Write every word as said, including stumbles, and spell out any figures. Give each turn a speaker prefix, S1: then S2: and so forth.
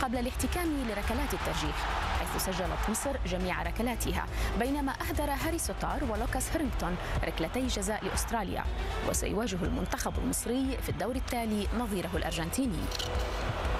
S1: قبل الاحتكام لركلات الترجيح، حيث سجلت مصر جميع ركلاتها، بينما أهدر هاري سوتار ولوكاس هيرينغتون ركلتي جزاء لأستراليا. وسيواجه المنتخب المصري في الدور التالي نظيره الأرجنتيني.